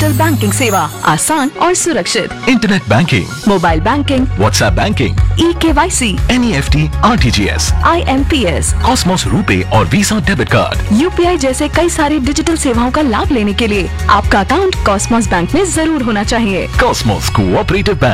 Digital banking सेवा आसान और सुरक्षित। Internet banking, mobile banking, WhatsApp banking, eKYC, NEFT, RTGS, IMPS, Cosmos RuPay और वीजा डेबिट कार्ड, UPI जैसे कई सारी डिजिटल सेवाओं का लाभ लेने के लिए आपका अकाउंट कॉस्मोस बैंक में जरूर होना चाहिए। Cosmos cooperative bank.